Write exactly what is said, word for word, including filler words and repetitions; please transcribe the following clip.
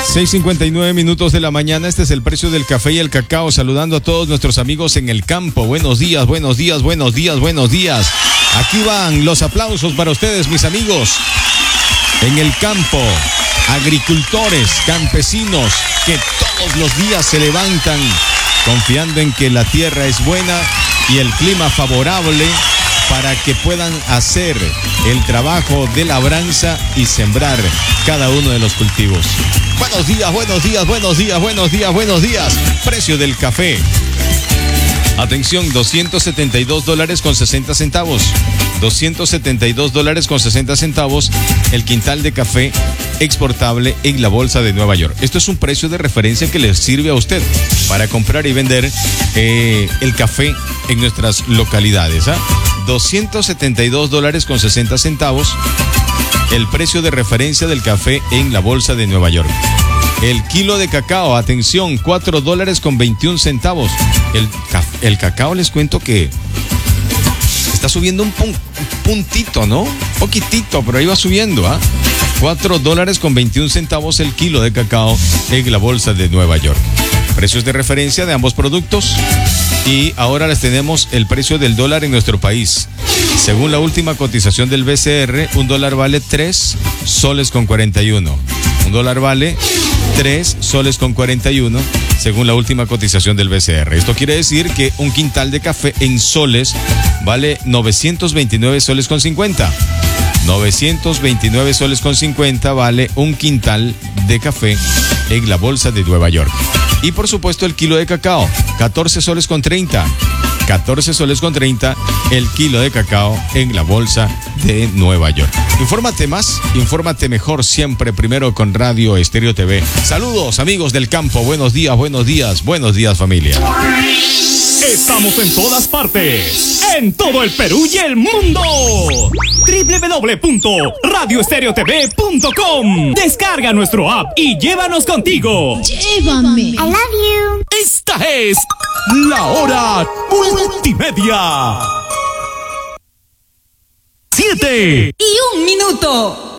seis cincuenta y nueve minutos de la mañana. Este es el precio del café y el cacao. Saludando a todos nuestros amigos en el campo. Buenos días, buenos días, buenos días, buenos días. Aquí van los aplausos para ustedes, mis amigos. En el campo, agricultores, campesinos que todos los días se levantan confiando en que la tierra es buena y el clima favorable para que puedan hacer el trabajo de labranza y sembrar cada uno de los cultivos. Buenos días, buenos días, buenos días, buenos días, buenos días. Precio del café. Atención, doscientos setenta y dos dólares con sesenta centavos. doscientos setenta y dos dólares con sesenta centavos el quintal de café exportable en la bolsa de Nueva York. Esto es un precio de referencia que le sirve a usted para comprar y vender eh, el café en nuestras localidades. ¿ah? doscientos setenta y dos dólares con sesenta centavos el precio de referencia del café en la bolsa de Nueva York. El kilo de cacao, atención, cuatro dólares con veintiún centavos. El, el cacao, les cuento que está subiendo un, pun, un puntito, ¿no? Poquitito, pero ahí va subiendo, ¿ah? cuatro dólares con veintiún centavos el kilo de cacao en la bolsa de Nueva York. Precios de referencia de ambos productos. Y ahora les tenemos el precio del dólar en nuestro país. Según la última cotización del B C R, un dólar vale tres soles con cuarenta y uno. Un dólar vale tres soles con cuarenta y uno, según la última cotización del B C R. Esto quiere decir que un quintal de café en soles vale novecientos veintinueve soles con cincuenta. novecientos veintinueve soles con cincuenta vale un quintal de café en la bolsa de Nueva York. Y por supuesto el kilo de cacao, catorce soles con treinta. catorce soles con treinta el kilo de cacao en la bolsa de Nueva York. Infórmate más, infórmate mejor siempre primero con Radio Estéreo T V. Saludos amigos del campo, buenos días, buenos días, buenos días familia. Estamos en todas partes, en todo el Perú y el mundo. doble u doble u doble u punto radio estéreo t v punto com. Descarga nuestro app y llévanos contigo. Llévame. I love you. Esta es la hora multimedia. Siete y un minuto.